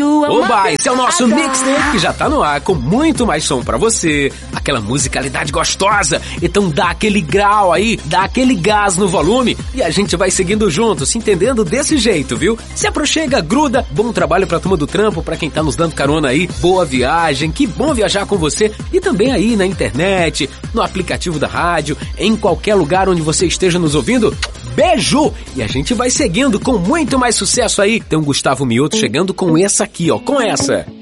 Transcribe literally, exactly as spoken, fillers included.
Oba, esse é o nosso mixtape que já tá no ar com muito mais som pra você, aquela musicalidade gostosa. Então dá aquele grau aí, dá aquele gás no volume e a gente vai seguindo junto, se entendendo desse jeito, viu? Se aproxega, gruda, bom trabalho pra turma do trampo, pra quem tá nos dando carona aí, boa viagem, que bom viajar com você e também aí na internet, no aplicativo da rádio, em qualquer lugar onde você esteja nos ouvindo. Beijo! E a gente vai seguindo com muito mais sucesso aí. Tem o Gustavo Mioto chegando com essa aqui, ó, com essa.